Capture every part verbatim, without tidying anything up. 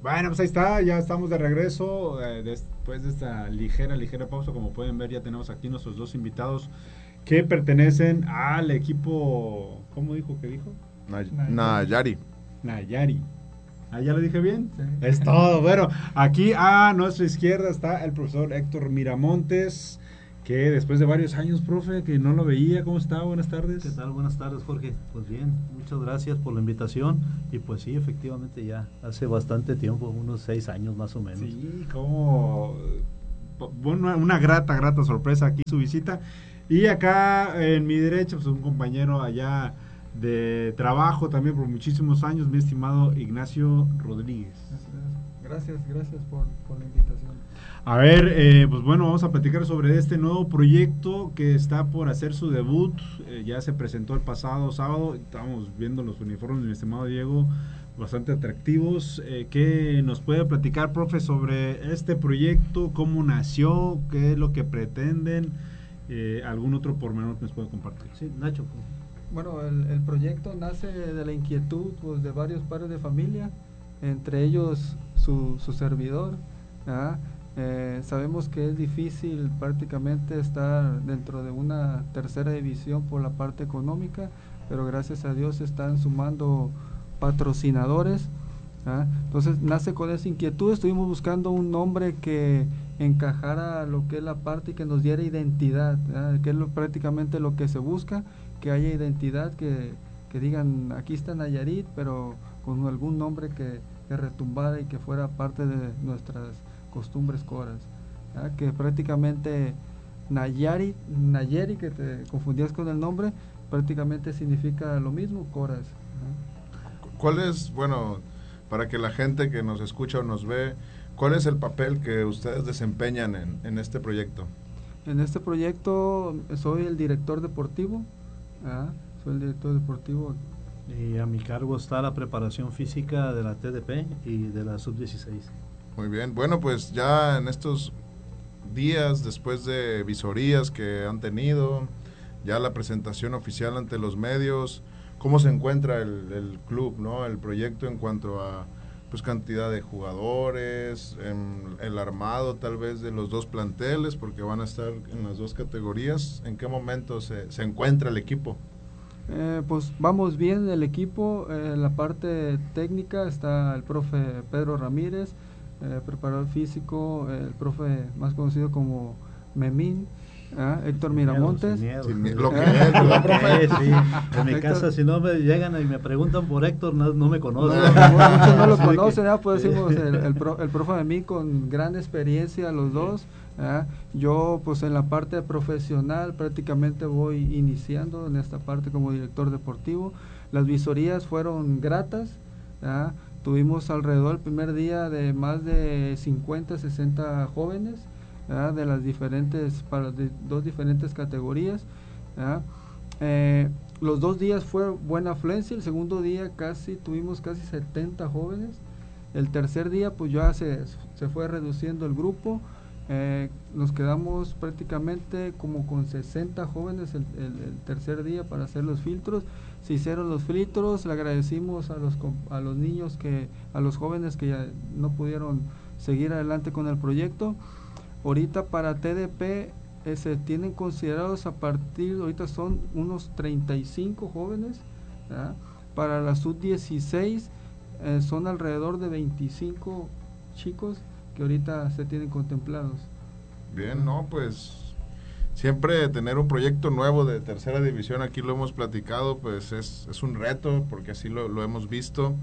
Bueno, pues ahí está, ya estamos de regreso, eh, después de esta ligera, ligera pausa. Como pueden ver, ya tenemos aquí nuestros dos invitados que pertenecen al equipo, ¿cómo dijo que dijo? Nay- Nayari. Nayari. Nayari. ¿Ah, ya lo dije bien? Sí. Es todo. Bueno, aquí a nuestra izquierda está el profesor Héctor Miramontes, que después de varios años, profe, que no lo veía. ¿Cómo está? Buenas tardes. ¿Qué tal? Buenas tardes, Jorge. Pues bien, muchas gracias por la invitación. Y pues sí, efectivamente ya hace bastante tiempo, unos seis años más o menos. Sí, como bueno, una grata, grata sorpresa aquí su visita. Y acá en mi derecha, pues un compañero allá de trabajo también por muchísimos años, mi estimado Ignacio Rodríguez. Gracias, gracias por, por la invitación. A ver, eh, pues bueno, vamos a platicar sobre este nuevo proyecto que está por hacer su debut. Eh, ya se presentó el pasado sábado. Estamos viendo los uniformes, mi estimado Diego, bastante atractivos. Eh, ¿Qué nos puede platicar, profe, sobre este proyecto? ¿Cómo nació? ¿Qué es lo que pretenden? Eh, ¿Algún otro pormenor que nos puede compartir? Sí, Nacho. Bueno, el, el proyecto nace de la inquietud pues, de varios padres de familia, entre ellos su, su servidor. ¿ah? Eh, sabemos que es difícil prácticamente estar dentro de una tercera división por la parte económica, pero gracias a Dios se están sumando patrocinadores. ¿ah? Entonces nace con esa inquietud, estuvimos buscando un nombre que encajara lo que es la parte y que nos diera identidad, ¿ah? que es lo, prácticamente lo que se busca, que haya identidad, que, que digan aquí está Nayarit, pero con algún nombre que, que retumbara y que fuera parte de nuestras costumbres coras, ¿ah? que prácticamente Nayari, Nayeri, que te confundías con el nombre, prácticamente significa lo mismo, coras. ¿ah? ¿Cuál es, bueno, para que la gente que nos escucha o nos ve, cuál es el papel que ustedes desempeñan en, en este proyecto? En este proyecto soy el director deportivo, ¿ah? soy el director deportivo. Y a mi cargo está la preparación física de la T D P y de la sub dieciséis. Muy bien, bueno, pues ya en estos días, después de visorías que han tenido, ya la presentación oficial ante los medios, ¿cómo se encuentra el, el club, ¿no? El proyecto en cuanto a pues cantidad de jugadores, en el armado tal vez de los dos planteles, porque van a estar en las dos categorías? ¿En qué momento se, se encuentra el equipo? Eh, pues vamos bien el equipo, en eh, la parte técnica está el profe Pedro Ramírez, eh, preparador físico, eh, el profe más conocido como Memín, ¿ah? Héctor Miramontes. Sin miedo, Sin sin miedo. miedo. Lo que es, ¿verdad, profe? Sí, en mi Héctor. casa si no me llegan y me preguntan por Héctor, no, no me conocen. No, muchos no lo Así que- conocen, ¿ah? Pues decimos el, el, pro, el profe Memín con gran experiencia los dos. ¿ah? Yo pues en la parte profesional prácticamente voy iniciando en esta parte como director deportivo. Las visorías fueron gratas, ¿ah? Tuvimos alrededor el primer día de más de cincuenta, sesenta jóvenes, ¿ah? de las diferentes, para de, dos diferentes categorías. ¿ah? Eh, los dos días fue buena afluencia, el segundo día casi tuvimos casi setenta jóvenes, el tercer día pues ya se, se fue reduciendo el grupo. Eh, nos quedamos prácticamente como con sesenta jóvenes el, el, el tercer día para hacer los filtros. Se hicieron los filtros, le agradecimos a los a los niños que a los jóvenes que ya no pudieron seguir adelante con el proyecto. Ahorita para T D P eh, se tienen considerados a partir, ahorita son unos treinta y cinco jóvenes, ¿verdad? Para la sub dieciséis eh, son alrededor de veinticinco chicos que ahorita se tienen contemplados. Bien, no, pues siempre tener un proyecto nuevo de tercera división, aquí lo hemos platicado, pues es, es un reto, porque así lo, lo hemos visto.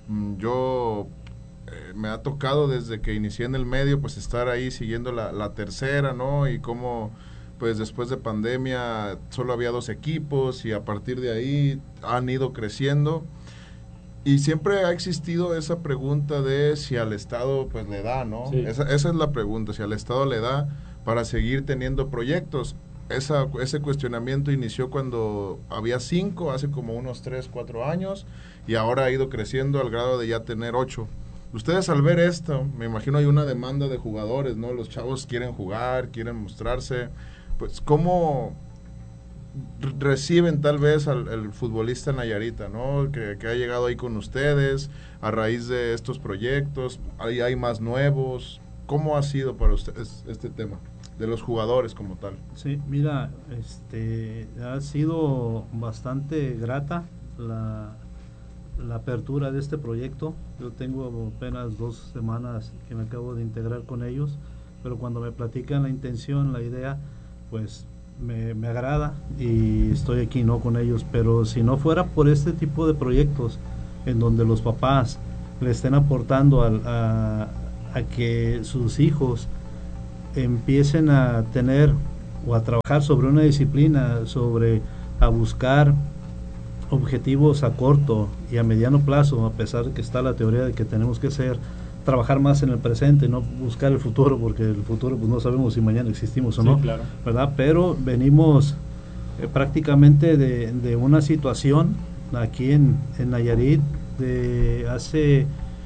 Yo eh, me ha tocado desde que inicié en el medio, pues estar ahí siguiendo la, la tercera, ¿no? Y cómo, pues después de pandemia solo había dos equipos y a partir de ahí han ido creciendo. Y siempre ha existido esa pregunta de si al Estado pues le da, ¿no? Sí. Esa, esa es la pregunta, si al Estado le da para seguir teniendo proyectos. Esa, ese cuestionamiento inició cuando había cinco, hace como unos tres, cuatro años, y ahora ha ido creciendo al grado de ya tener ocho. Ustedes al ver esto, me imagino hay una demanda de jugadores, ¿no? Los chavos quieren jugar, quieren mostrarse. Pues, ¿cómo, reciben tal vez al el futbolista Nayarita, ¿no? Que, que ha llegado ahí con ustedes a raíz de estos proyectos, hay, hay más nuevos. ¿Cómo ha sido para ustedes este tema de los jugadores como tal? Sí, mira, este ha sido bastante grata la, la apertura de este proyecto. Yo tengo apenas dos semanas que me acabo de integrar con ellos, pero cuando me platican la intención, la idea, pues me, me agrada y estoy aquí no con ellos. Pero si no fuera por este tipo de proyectos en donde los papás le estén aportando al, a, a que sus hijos empiecen a tener o a trabajar sobre una disciplina, sobre a buscar objetivos a corto y a mediano plazo, a pesar de que está la teoría de que tenemos que ser trabajar más en el presente, no buscar el futuro, porque el futuro pues no sabemos si mañana existimos o sí, no, claro. ¿verdad? Pero venimos eh, prácticamente de, de una situación aquí en, en Nayarit de hace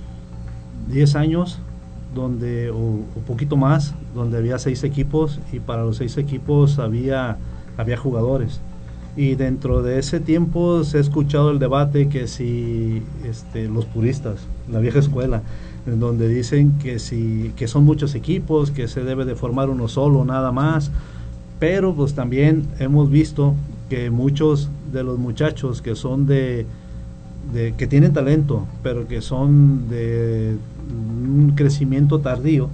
diez años, donde o un poquito más, donde había seis equipos y para los seis equipos había, había jugadores. Y dentro de ese tiempo se ha escuchado el debate que si este, los puristas, la vieja escuela, en donde dicen que si que son muchos equipos, que se debe de formar uno solo nada más, pero pues también hemos visto que muchos de los muchachos que son de, de que tienen talento, pero que son de un crecimiento tardío,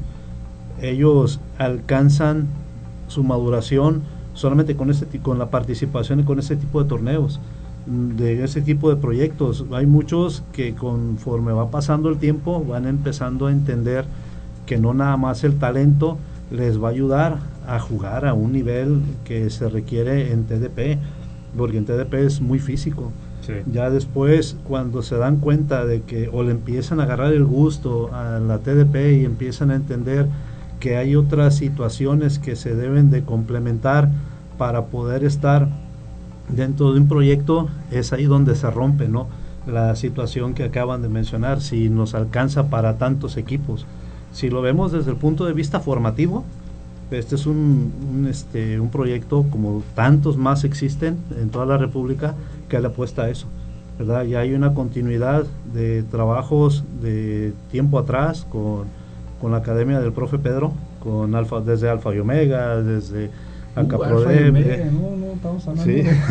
ellos alcanzan su maduración solamente con este con la participación y con ese tipo de torneos, de ese tipo de proyectos. Hay muchos que conforme va pasando el tiempo van empezando a entender que no nada más el talento les va a ayudar a jugar a un nivel que se requiere en T D P, porque en T D P es muy físico. Sí. Ya después, cuando se dan cuenta de que o le empiezan a agarrar el gusto a la T D P y empiezan a entender que hay otras situaciones que se deben de complementar para poder estar dentro de un proyecto, es ahí donde se rompe, ¿no? La situación que acaban de mencionar, si nos alcanza para tantos equipos. Si lo vemos desde el punto de vista formativo, este es un, un, este, un proyecto como tantos más existen en toda la República que le apuesta a eso, ¿verdad? Y hay una continuidad de trabajos de tiempo atrás con, con la academia del profe Pedro, con Alfa, desde Alfa y Omega, desde Acá uh, Prodem, eh, no, no, estamos hablando sí, de...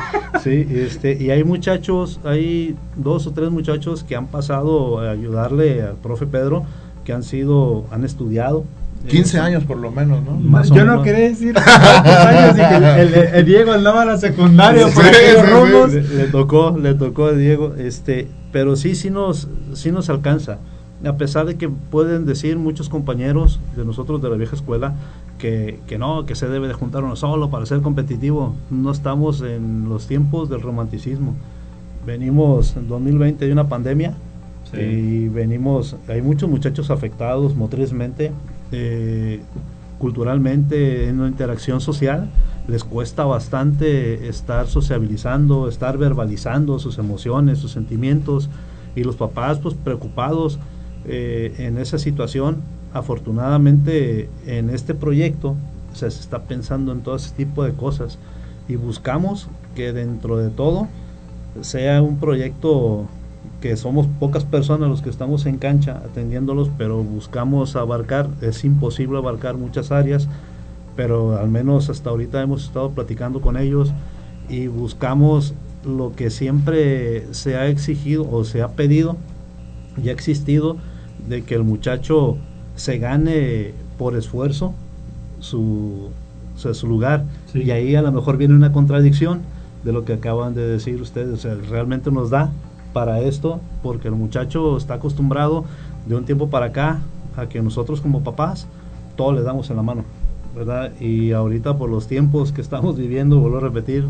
sí, este, y hay muchachos, hay dos o tres muchachos que han pasado a ayudarle al profe Pedro, que han sido, han estudiado quince eh, años por lo menos, ¿no? Más Yo no quería decir años y que el, el, el Diego andaba a la secundaria sí, por aquellos sí, rumbos. Le, le tocó, le tocó a Diego, este, pero sí, sí nos, sí nos alcanza. A pesar de que pueden decir muchos compañeros de nosotros de la vieja escuela que, que no, que se debe de juntar uno solo para ser competitivo, no estamos en los tiempos del romanticismo. Venimos en dos mil veinte de una pandemia, sí, y venimos, hay muchos muchachos afectados motrizmente, eh, culturalmente, en una interacción social, les cuesta bastante estar sociabilizando, estar verbalizando sus emociones, sus sentimientos, y los papás pues preocupados eh, en esa situación. Afortunadamente en este proyecto o sea, se está pensando en todo ese tipo de cosas y buscamos que dentro de todo sea un proyecto que somos pocas personas los que estamos en cancha atendiéndolos, pero buscamos abarcar, es imposible abarcar muchas áreas, pero al menos hasta ahorita hemos estado platicando con ellos y buscamos lo que siempre se ha exigido o se ha pedido y ha existido, de que el muchacho se gane por esfuerzo su, o sea, su lugar, sí. Y ahí a lo mejor viene una contradicción de lo que acaban de decir ustedes, o sea, realmente nos da para esto, porque el muchacho está acostumbrado de un tiempo para acá a que nosotros como papás todo le damos en la mano, ¿verdad? Y ahorita por los tiempos que estamos viviendo, vuelvo a repetir,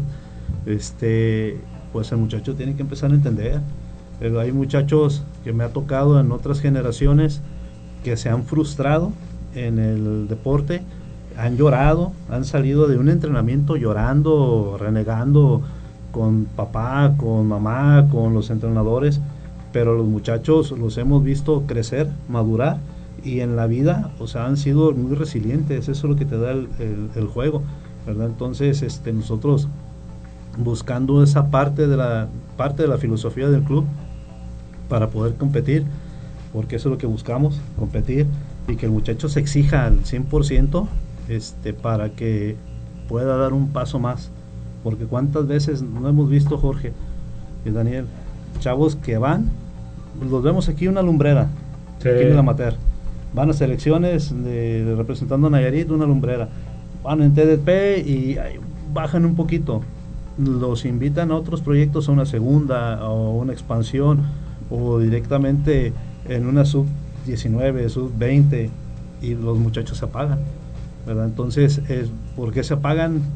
este, pues el muchacho tiene que empezar a entender. Pero hay muchachos que me ha tocado en otras generaciones que se han frustrado en el deporte, han llorado, han salido de un entrenamiento llorando, renegando con papá, con mamá, con los entrenadores, pero los muchachos los hemos visto crecer, madurar, y en la vida, o sea, han sido muy resilientes. Eso es lo que te da el, el, el juego, ¿verdad? Entonces, este, nosotros buscando esa parte de la parte de la filosofía del club para poder competir, porque eso es lo que buscamos, competir, y que el muchacho se exija al cien por ciento este, para que pueda dar un paso más, porque cuántas veces no hemos visto, Jorge y Daniel, chavos que van, los vemos aquí en una lumbrera, sí. aquí en el amateur, van a selecciones de, de representando a Nayarit, una lumbrera, van en T D P y ay, bajan un poquito, los invitan a otros proyectos, a una segunda o una expansión, o directamente en una sub diecinueve, sub veinte, y los muchachos se apagan, ¿verdad? Entonces, es, ¿por qué se apagan?